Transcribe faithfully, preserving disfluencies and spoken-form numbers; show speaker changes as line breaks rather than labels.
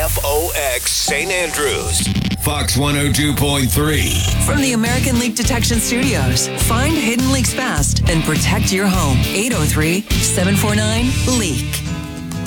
F O X Saint Andrews.
Fox one oh two point three.
From the American Leak Detection Studios, find hidden leaks fast and protect your home. eight oh three, seven four nine, LEAK.